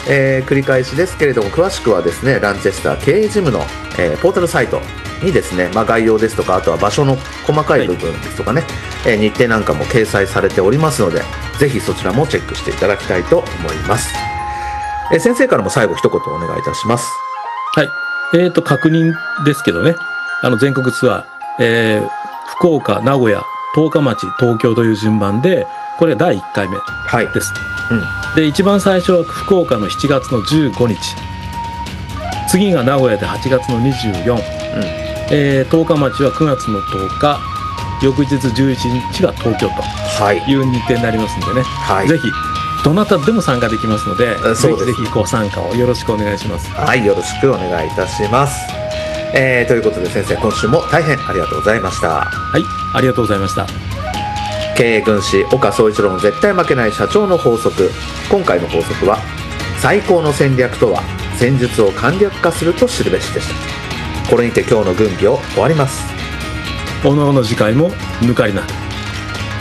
繰り返しですけれども、詳しくはですね、ランチェスター経営事務の、ポータルサイトにですね、概要ですとか、あとは場所の細かい部分ですとかね、日程なんかも掲載されておりますので、ぜひそちらもチェックしていただきたいと思います。先生からも最後一言お願いいたします。 はい、確認ですけどね、全国ツアー、福岡、名古屋、十日町、東京という順番で、これが第1回目です、で一番最初は福岡の7月の15日、次が名古屋で8月の24、十日町は9月の10日、翌日11日が東京という日程になりますのでね、ぜひどなたでも参加できますので、ぜひぜひご参加をよろしくお願いします。 はい、よろしくお願いいたします。ということで先生、今週も大変ありがとうございました。 はい、ありがとうございました。 経営軍師岡総一郎の絶対負けない社長の法則。今回の法則は、最高の戦略とは戦術を簡略化すると知るべしでした。これにて今日の軍議を終わります。 おのおの次回も抜かりなく。